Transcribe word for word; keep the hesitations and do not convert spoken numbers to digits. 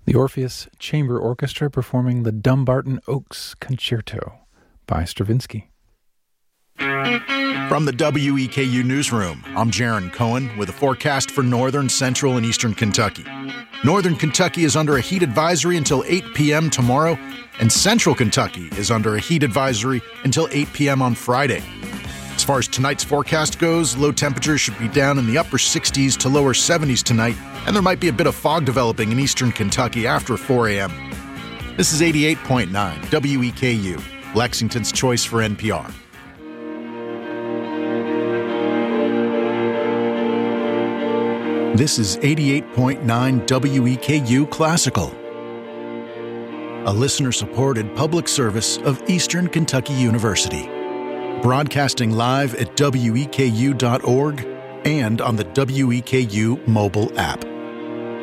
The Orpheus Chamber Orchestra performing the Dumbarton Oaks Concerto by Stravinsky. From the W E K U Newsroom, I'm Jaron Cohen with a forecast for northern, central, and eastern Kentucky. Northern Kentucky is under a heat advisory until eight p.m. tomorrow, and central Kentucky is under a heat advisory until eight p.m. on Friday. As far as tonight's forecast goes, low temperatures should be down in the upper sixties to lower seventies tonight, and there might be a bit of fog developing in eastern Kentucky after four a.m. This is eighty-eight point nine W E K U, Lexington's choice for N P R. This is eighty-eight point nine W E K U Classical, a listener-supported public service of Eastern Kentucky University, broadcasting live at W E K U dot org and on the W E K U mobile app.